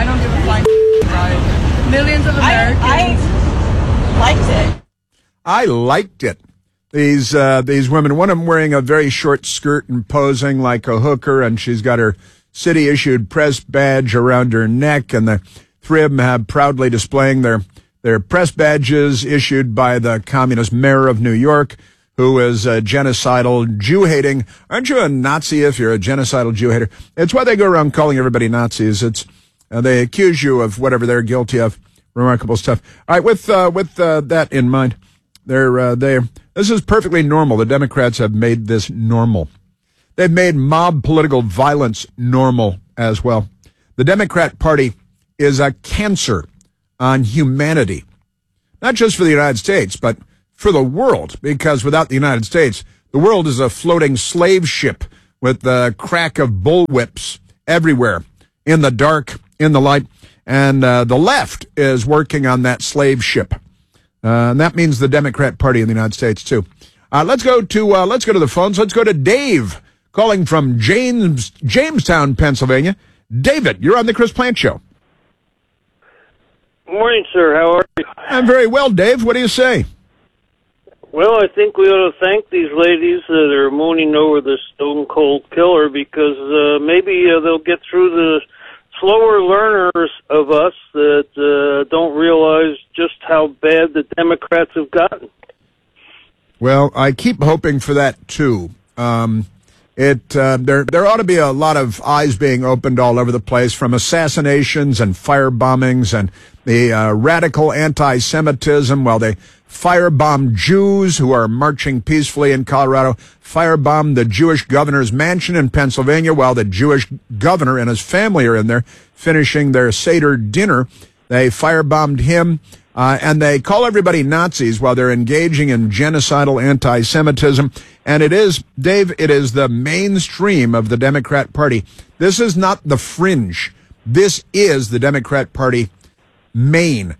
I don't give a flying about it. Millions of Americans. I liked it. I liked it. These women, one of them wearing a very short skirt and posing like a hooker, and she's got her city-issued press badge around her neck, and the three of them have proudly displaying their press badges issued by the communist mayor of New York, who is a genocidal Jew-hating. Aren't you a Nazi if you're a genocidal Jew-hater? It's why they go around calling everybody Nazis. It's they accuse you of whatever they're guilty of. Remarkable stuff. All right, with that in mind, this is perfectly normal. The Democrats have made this normal. They've made mob political violence normal as well. The Democrat Party is a cancer on humanity, not just for the United States, but for the world, because without the United States, the world is a floating slave ship with the crack of bullwhips everywhere, in the dark, in the light, and the left is working on that slave ship. And that means the Democrat Party in the United States, too. Let's go to the phones. Let's go to Dave, calling from Jamestown, Pennsylvania. David, you're on the Chris Plant Show. Good morning, sir. How are you? I'm very well, Dave. What do you say? Well, I think we ought to thank these ladies that are mooning over the stone cold killer, because maybe they'll get through the slower learners of us that don't realize just how bad the Democrats have gotten. Well, I keep hoping for that too. There ought to be a lot of eyes being opened all over the place, from assassinations and fire bombings and the radical anti-Semitism, while they firebomb Jews who are marching peacefully in Colorado, firebomb the Jewish governor's mansion in Pennsylvania while the Jewish governor and his family are in there finishing their Seder dinner. They firebombed him, and they call everybody Nazis while they're engaging in genocidal anti-Semitism. And it is, Dave, it is the mainstream of the Democrat Party. This is not the fringe. This is the Democrat Party main,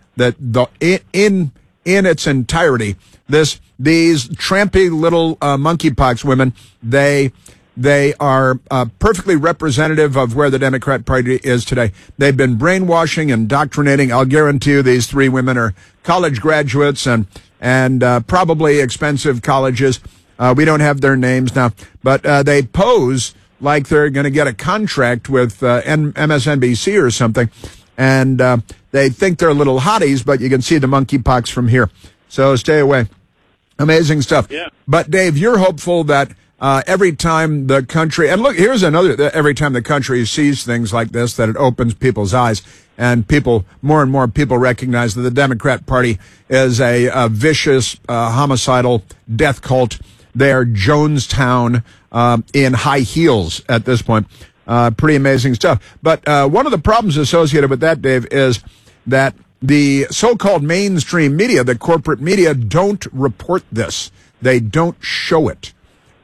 in its entirety. These trampy little monkeypox women, they are perfectly representative of where the Democrat Party is today. They've been brainwashing, indoctrinating. I'll guarantee you these three women are college graduates and probably expensive colleges. We don't have their names now, but they pose like they're going to get a contract with MSNBC or something, and they think they're little hotties, but you can see the monkeypox from here. So stay away. Amazing stuff. Yeah. But, Dave, you're hopeful that every time the country, and look, here's another, every time the country sees things like this, that it opens people's eyes, and more and more people recognize that the Democrat Party is a vicious, homicidal death cult. They're Jonestown in high heels at this point. Pretty amazing stuff. But one of the problems associated with that, Dave, is that the so-called mainstream media, the corporate media, don't report this. They don't show it.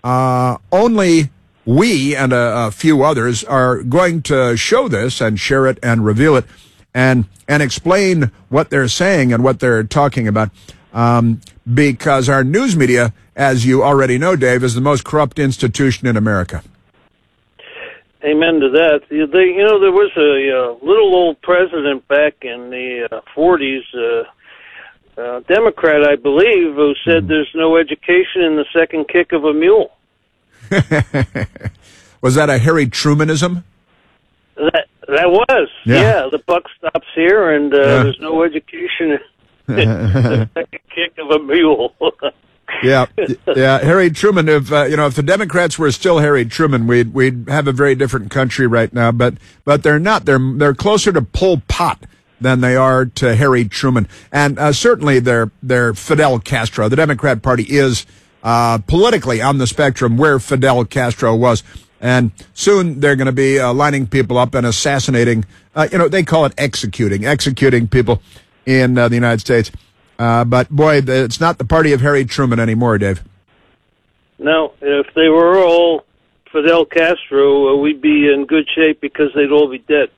Only we and a few others are going to show this and share it and reveal it and explain what they're saying and what they're talking about. Because our news media, as you already know, Dave, is the most corrupt institution in America. Amen to that. There was a little old president back in the 40s, Democrat, I believe, who said there's no education in the second kick of a mule. Was that a Harry Trumanism? That was. Yeah, the buck stops here, and there's no education in the second kick of a mule. Yeah. Harry Truman. If the Democrats were still Harry Truman, we'd have a very different country right now. But they're not. They're closer to Pol Pot than they are to Harry Truman, and certainly they're Fidel Castro. The Democrat Party is politically on the spectrum where Fidel Castro was, and soon they're going to be lining people up and assassinating. They call it executing people in the United States. But boy, it's not the party of Harry Truman anymore, Dave. No, if they were all Fidel Castro, we'd be in good shape because they'd all be dead.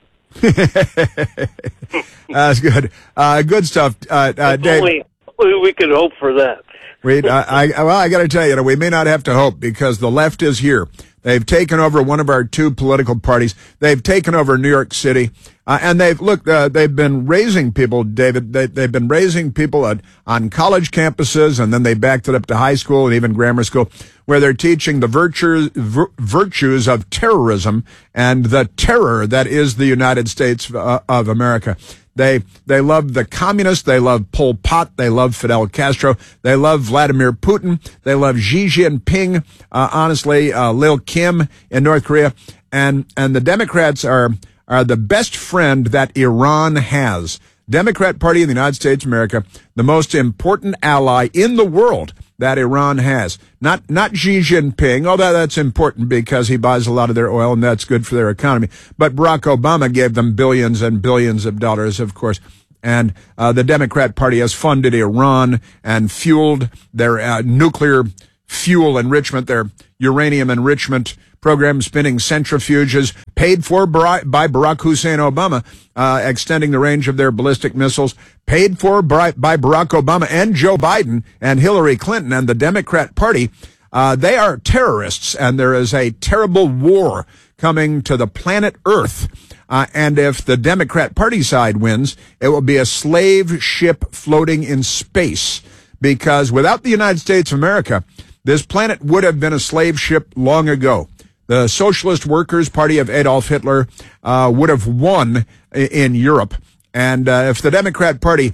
That's good. Good stuff, Dave. Only we could hope for that. I got to tell you, we may not have to hope because the left is here. They've taken over one of our two political parties. They've taken over New York City. And they've been raising people, David. They've been raising people on college campuses, and then they backed it up to high school and even grammar school, where they're teaching the virtues of terrorism and the terror that is the United States of America. They love the communists. They love Pol Pot. They love Fidel Castro. They love Vladimir Putin. They love Xi Jinping. Honestly, Lil Kim in North Korea, and the Democrats are the best friend that Iran has. Democrat Party in the United States of America, the most important ally in the world that Iran has. Not Xi Jinping, although that's important because he buys a lot of their oil and that's good for their economy. But Barack Obama gave them billions and billions of dollars, of course. And the Democrat Party has funded Iran and fueled their nuclear fuel enrichment, their uranium enrichment program, spinning centrifuges, paid for by Barack Hussein Obama, extending the range of their ballistic missiles, paid for by Barack Obama and Joe Biden and Hillary Clinton and the Democrat Party. They are terrorists, and there is a terrible war coming to the planet Earth. And if the Democrat Party side wins, it will be a slave ship floating in space, because without the United States of America, this planet would have been a slave ship long ago. The Socialist Workers' Party of Adolf Hitler would have won in Europe. And if the Democrat Party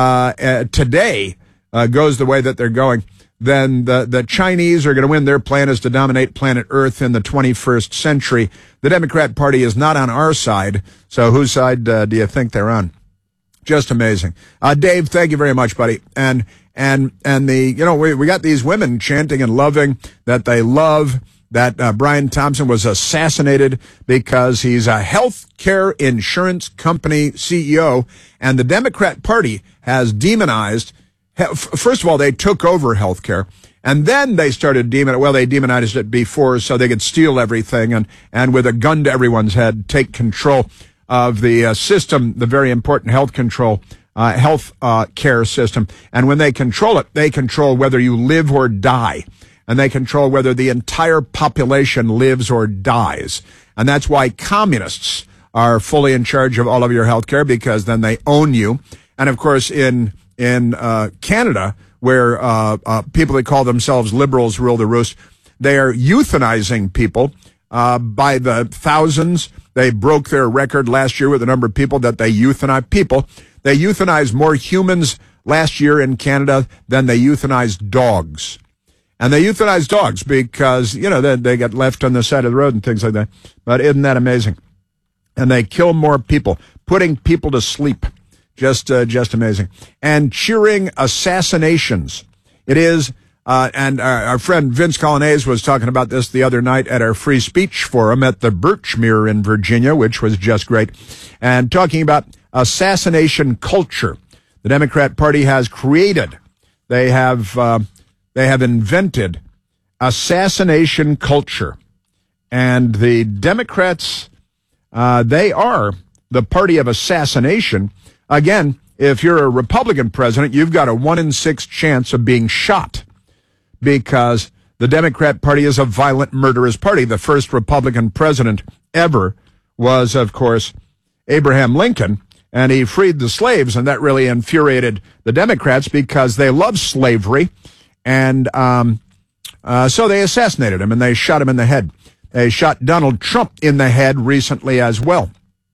today goes the way that they're going, then the Chinese are going to win. Their plan is to dominate planet Earth in the 21st century. The Democrat Party is not on our side. So whose side do you think they're on? Just amazing. Dave, thank you very much, buddy. And we got these women chanting and loving that they love that Brian Thompson was assassinated because he's a health care insurance company CEO, and the Democrat Party has demonized. First of all, they took over health care, and then they started they demonized it before so they could steal everything and with a gun to everyone's head, take control of the system, the very important health care system. And when they control it, they control whether you live or die. And they control whether the entire population lives or dies. And that's why communists are fully in charge of all of your health care, because then they own you. And of course, in Canada, where people that call themselves liberals rule the roost, they are euthanizing people by the thousands. They broke their record last year with the number of people that they euthanize. They euthanized more humans last year in Canada than they euthanized dogs. And they euthanize dogs because, they get left on the side of the road and things like that. But isn't that amazing? And they kill more people, putting people to sleep. Just amazing. And cheering assassinations. It is, and our friend Vince Colonnese was talking about this the other night at our free speech forum at the Birchmere in Virginia, which was just great. And talking about assassination culture. The Democrat Party has created. They have invented assassination culture. And the Democrats, they are the party of assassination. Again, if you're a Republican president, you've got a 1 in 6 chance of being shot, because the Democrat Party is a violent, murderous party. The first Republican president ever was, of course, Abraham Lincoln, and he freed the slaves, and that really infuriated the Democrats because they love slavery. And so they assassinated him, and they shot him in the head. They shot Donald Trump in the head recently as well.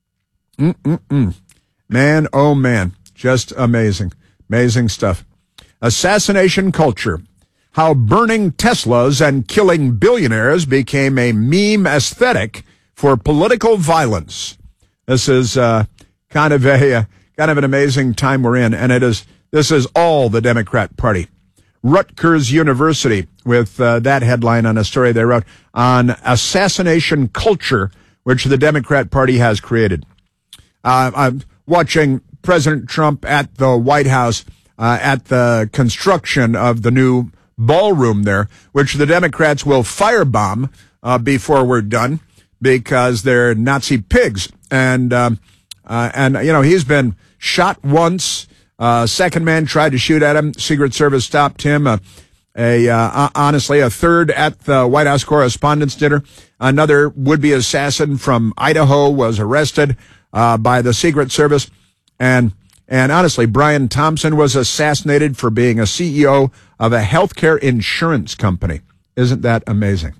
Man, oh man, just amazing. Amazing stuff. Assassination culture. How burning Teslas and killing billionaires became a meme aesthetic for political violence. This is kind of an amazing time we're in, and this is all the Democrat Party. Rutgers University with that headline on a story they wrote on assassination culture, which the Democrat Party has created. I'm watching President Trump at the White House at the construction of the new ballroom there, which the Democrats will firebomb before we're done because they're Nazi pigs. And he's been shot once. Second man tried to shoot at him. Secret Service stopped him. Honestly, a third at the White House Correspondents' Dinner. Another would-be assassin from Idaho was arrested by the Secret Service. And honestly, Brian Thompson was assassinated for being a CEO of a healthcare insurance company. Isn't that amazing?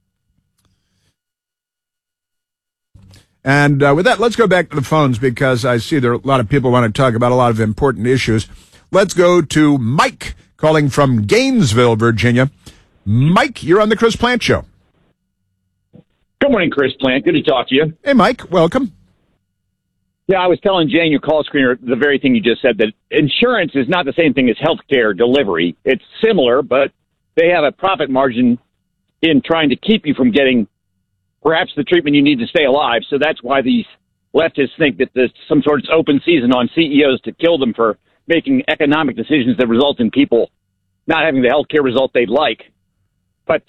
And with that, let's go back to the phones because I see there are a lot of people want to talk about a lot of important issues. Let's go to Mike calling from Gainesville, Virginia. Mike, you're on the Chris Plant Show. Good morning, Chris Plant. Good to talk to you. Hey, Mike. Welcome. Yeah, I was telling Jane, your call screener, the very thing you just said, that insurance is not the same thing as healthcare delivery. It's similar, but they have a profit margin in trying to keep you from getting perhaps the treatment you need to stay alive. So that's why these leftists think that there's some sort of open season on CEOs to kill them for making economic decisions that result in people not having the healthcare result they'd like. But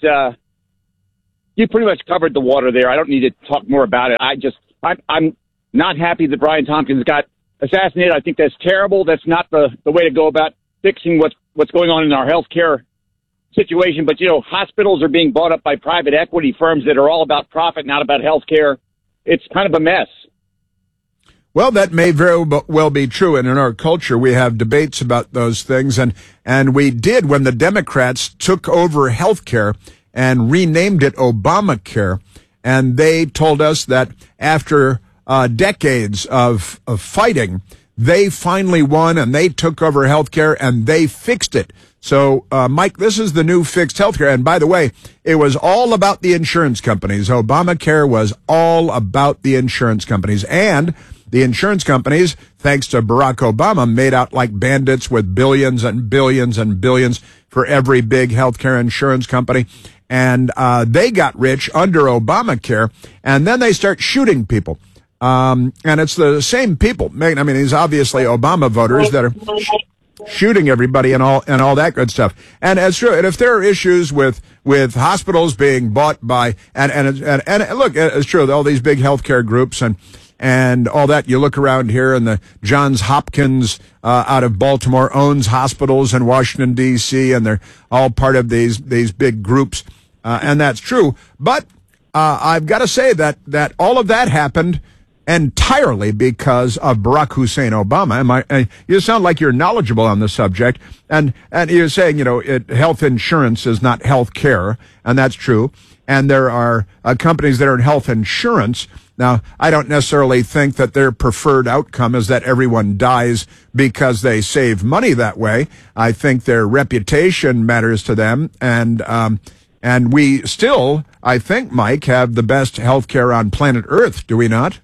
you pretty much covered the water there. I don't need to talk more about it. I'm not happy that Brian Tompkins got assassinated. I think that's terrible. That's not the way to go about fixing what's going on in our healthcare situation. But, hospitals are being bought up by private equity firms that are all about profit, not about healthcare. It's kind of a mess. Well, that may very well be true. And in our culture, we have debates about those things. And we did when the Democrats took over healthcare and renamed it Obamacare. And they told us that after decades of fighting, they finally won and they took over healthcare and they fixed it. So, Mike, this is the new fixed healthcare. And by the way, it was all about the insurance companies. Obamacare was all about the insurance companies. And the insurance companies, thanks to Barack Obama, made out like bandits with billions and billions and billions for every big healthcare insurance company. And they got rich under Obamacare. And then they start shooting people. And it's the same people. I mean, these obviously Obama voters that are shooting everybody and all that good stuff. And it's true. And if there are issues with hospitals being bought by, and look, it's true, all these big healthcare groups and all that, you look around here and the Johns Hopkins, out of Baltimore owns hospitals in Washington DC, and they're all part of these big groups. And that's true. But, I've got to say that all of that happened entirely because of Barack Hussein Obama. You sound like you're knowledgeable on the subject, and you're saying, health insurance is not health care, and that's true. And there are companies that are in health insurance. Now, I don't necessarily think that their preferred outcome is that everyone dies because they save money that way. I think their reputation matters to them, and we still, I think, Mike, have the best health care on planet Earth, do we not?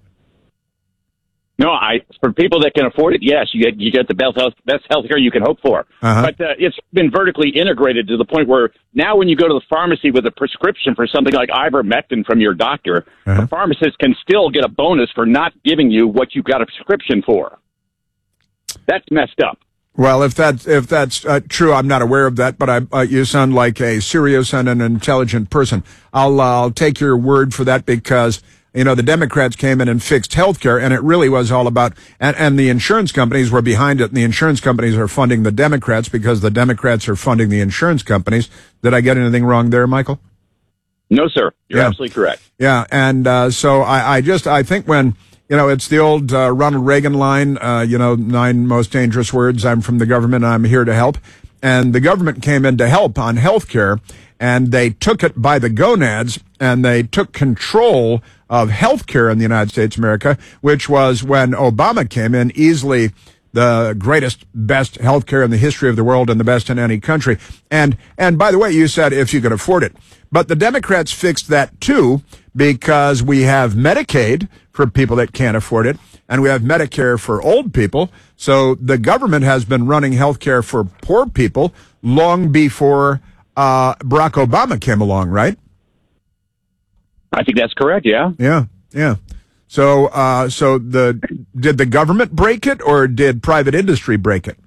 No, for people that can afford it, yes, you get the best health care you can hope for. Uh-huh. But it's been vertically integrated to the point where now when you go to the pharmacy with a prescription for something like ivermectin from your doctor, uh-huh, the pharmacist can still get a bonus for not giving you what you got a prescription for. That's messed up. Well, if that's true, I'm not aware of that, but you sound like a serious and an intelligent person. I'll take your word for that because the Democrats came in and fixed healthcare, and it really was all about, and the insurance companies were behind it, and the insurance companies are funding the Democrats because the Democrats are funding the insurance companies. Did I get anything wrong there, Michael? No, sir. You're absolutely correct. Yeah, and so I think when, it's the old Ronald Reagan line, 9 most dangerous words, I'm from the government, I'm here to help. And the government came in to help on healthcare, and they took it by the gonads, and they took control of healthcare in the United States of America, which was when Obama came in, easily the greatest, best healthcare in the history of the world and the best in any country. And by the way, you said if you could afford it. But the Democrats fixed that too, because we have Medicaid for people that can't afford it, and we have Medicare for old people. So the government has been running healthcare for poor people long before Barack Obama came along, right? I think that's correct, yeah. Yeah. So did the government break it, or did private industry break it?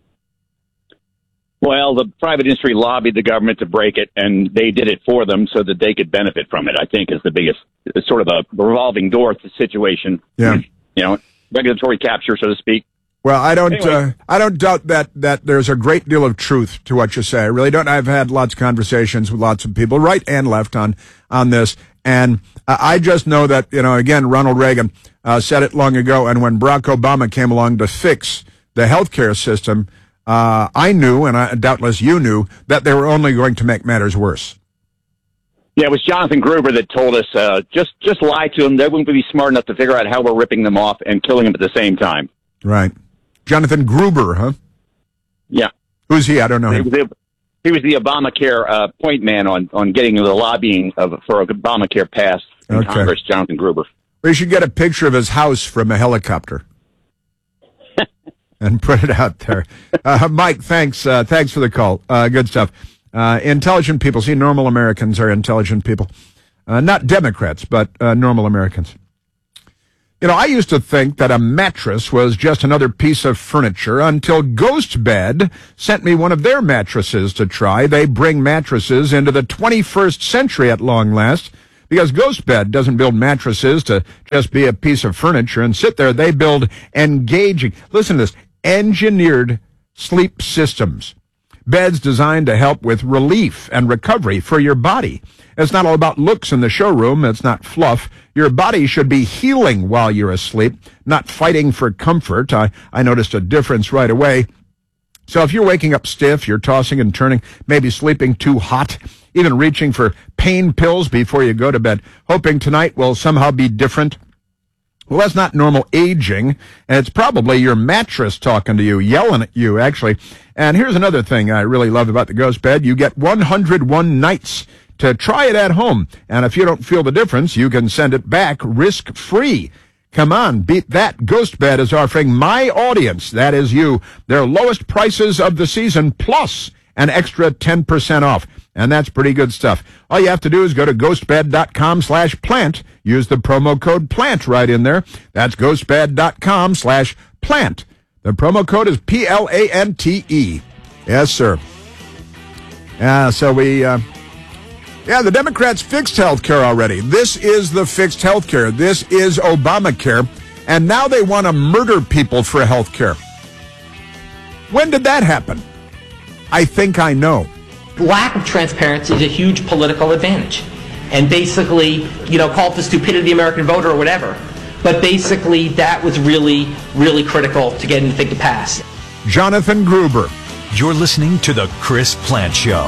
Well, the private industry lobbied the government to break it, and they did it for them so that they could benefit from it, I think, is the biggest, sort of a revolving door situation. Yeah. Regulatory capture, so to speak. Well, I don't Anyway. I don't doubt that there's a great deal of truth to what you say. I really don't. I've had lots of conversations with lots of people, right and left, on this, and I just know that, again, Ronald Reagan said it long ago, and when Barack Obama came along to fix the healthcare system, I knew, and doubtless you knew, that they were only going to make matters worse. Yeah, it was Jonathan Gruber that told us, just lie to them. They wouldn't be smart enough to figure out how we're ripping them off and killing them at the same time. Right. Jonathan Gruber, huh? Yeah. Who's he? I don't know him. He was the Obamacare point man on getting the lobbying for Obamacare passed in Congress, Jonathan Gruber. We should get a picture of his house from a helicopter and put it out there. Mike, thanks. Thanks for the call. Good stuff. Intelligent people. See, normal Americans are intelligent people. Not Democrats, but normal Americans. I used to think that a mattress was just another piece of furniture until Ghost Bed sent me one of their mattresses to try. They bring mattresses into the 21st century at long last, because Ghost Bed doesn't build mattresses to just be a piece of furniture and sit there. They build engaging, listen to this, engineered sleep systems. Beds designed to help with relief and recovery for your body. It's not all about looks in the showroom. It's not fluff. Your body should be healing while you're asleep, not fighting for comfort. I noticed a difference right away. So if you're waking up stiff, you're tossing and turning, maybe sleeping too hot, even reaching for pain pills before you go to bed, hoping tonight will somehow be different, well, that's not normal aging, and it's probably your mattress talking to you, yelling at you, actually. And here's another thing I really love about the Ghost Bed. You get 101 nights to try it at home, and if you don't feel the difference, you can send it back risk-free. Come on, beat that. Ghost Bed is offering my audience, that is you, their lowest prices of the season, plus an extra 10% off. And that's pretty good stuff. All you have to do is go to ghostbed.com/plant. Use the promo code PLANT right in there. That's ghostbed.com/plant. The promo code is PLANTE. Yes, sir. The Democrats fixed health care already. This is the fixed health care. This is Obamacare. And now they want to murder people for health care. When did that happen? I think I know. Lack of transparency is a huge political advantage. And basically, call it the stupidity of the American voter or whatever. But basically, that was really, really critical to get anything to pass. Jonathan Gruber. You're listening to The Chris Plante Show.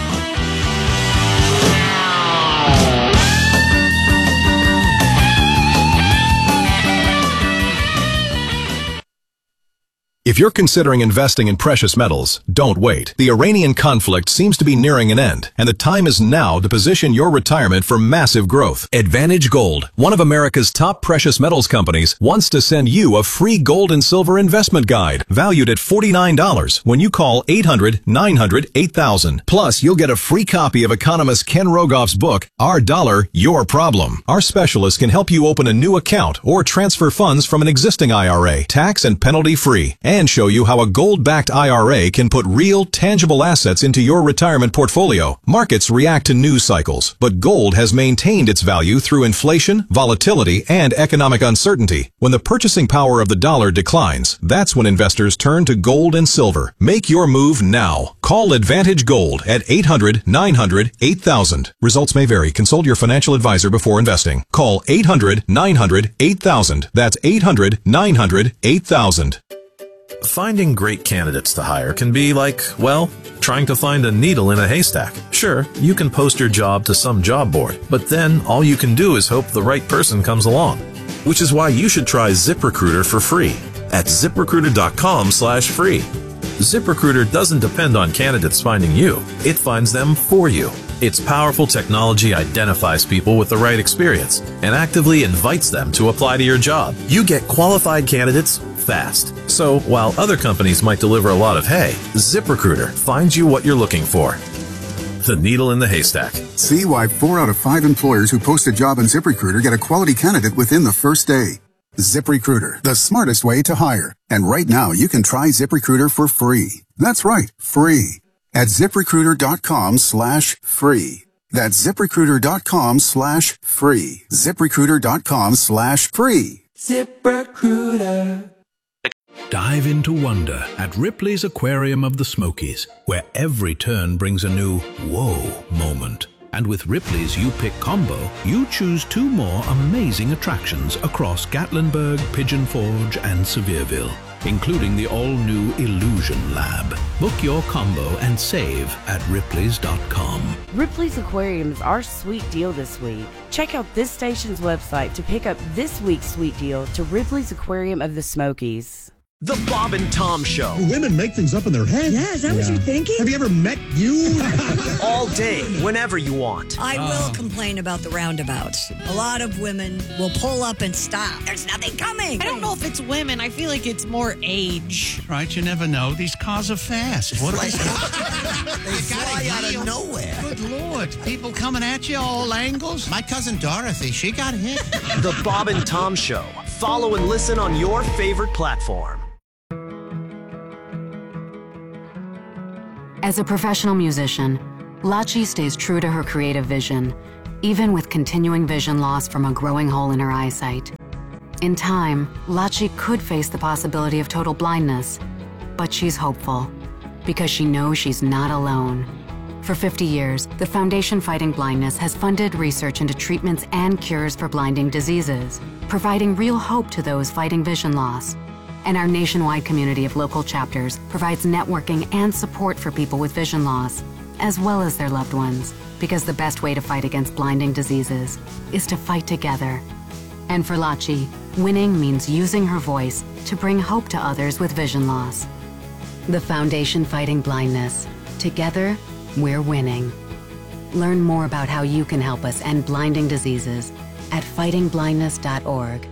If you're considering investing in precious metals, don't wait. The Iranian conflict seems to be nearing an end, and the time is now to position your retirement for massive growth. Advantage Gold, one of America's top precious metals companies, wants to send you a free gold and silver investment guide valued at $49 when you call 800-900-8000. Plus, you'll get a free copy of economist Ken Rogoff's book, Our Dollar, Your Problem. Our specialists can help you open a new account or transfer funds from an existing IRA, tax and penalty free, and show you how a gold-backed IRA can put real, tangible assets into your retirement portfolio. Markets react to news cycles, but gold has maintained its value through inflation, volatility, and economic uncertainty. When the purchasing power of the dollar declines, that's when investors turn to gold and silver. Make your move now. Call Advantage Gold at 800-900-8000. Results may vary. Consult your financial advisor before investing. Call 800-900-8000. That's 800-900-8000. Finding great candidates to hire can be like, well, trying to find a needle in a haystack. Sure, you can post your job to some job board, but then all you can do is hope the right person comes along. Which is why you should try ZipRecruiter for free at ZipRecruiter.com/free. ZipRecruiter doesn't depend on candidates finding you. It finds them for you. Its powerful technology identifies people with the right experience and actively invites them to apply to your job. You get qualified candidates fast. So while other companies might deliver a lot of hay, ZipRecruiter finds you what you're looking for. The needle in the haystack. See why 4 out of 5 employers who post a job on ZipRecruiter get a quality candidate within the first day. ZipRecruiter, the smartest way to hire. And right now, you can try ZipRecruiter for free. That's right, free. At ZipRecruiter.com/free. That's ZipRecruiter.com/free. ZipRecruiter.com/free. ZipRecruiter. Dive into wonder at Ripley's Aquarium of the Smokies, where every turn brings a new whoa moment. And with Ripley's You Pick combo, you choose 2 more amazing attractions across Gatlinburg, Pigeon Forge, and Sevierville, including the all-new Illusion Lab. Book your combo and save at Ripley's.com. Ripley's Aquarium is our sweet deal this week. Check out this station's website to pick up this week's sweet deal to Ripley's Aquarium of the Smokies. The Bob and Tom Show. Women make things up in their head. Yeah, is that what you're thinking? Have you ever met you? All day, whenever you want. I will complain about the roundabouts. A lot of women will pull up and stop. There's nothing coming. I don't know if it's women. I feel like it's more age. Right, you never know. These cars are fast. What are they? They fly out of nowhere. Good Lord. People coming at you all angles. My cousin Dorothy, she got hit. The Bob and Tom Show. Follow and listen on your favorite platform. As a professional musician, Lachi stays true to her creative vision, even with continuing vision loss from a growing hole in her eyesight. In time, Lachi could face the possibility of total blindness, but she's hopeful because she knows she's not alone. For 50 years, the Foundation Fighting Blindness has funded research into treatments and cures for blinding diseases, providing real hope to those fighting vision loss. And our nationwide community of local chapters provides networking and support for people with vision loss, as well as their loved ones, because the best way to fight against blinding diseases is to fight together. And for Lachi, winning means using her voice to bring hope to others with vision loss. The Foundation Fighting Blindness. Together, we're winning. Learn more about how you can help us end blinding diseases at fightingblindness.org.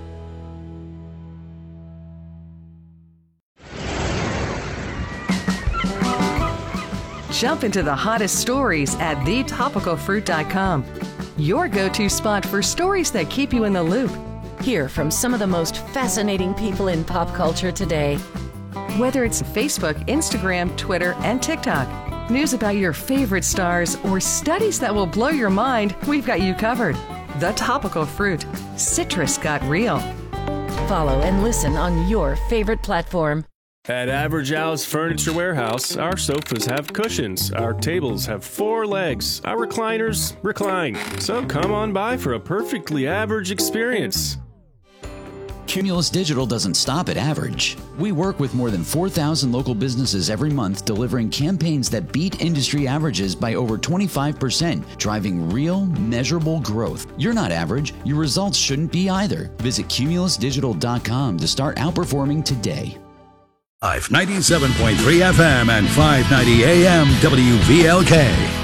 Jump into the hottest stories at thetopicalfruit.com. Your go-to spot for stories that keep you in the loop. Hear from some of the most fascinating people in pop culture today. Whether it's Facebook, Instagram, Twitter, and TikTok, news about your favorite stars, or studies that will blow your mind, we've got you covered. The Topical Fruit. Citrus got real. Follow and listen on your favorite platform. At Average Al's Furniture Warehouse, our sofas have cushions, our tables have 4 legs, our recliners recline. So come on by for a perfectly average experience. Cumulus Digital doesn't stop at average. We work with more than 4,000 local businesses every month, delivering campaigns that beat industry averages by over 25%, driving real, measurable growth. You're not average. Your results shouldn't be either. Visit cumulusdigital.com to start outperforming today. 97.3 FM and 590 AM WVLK.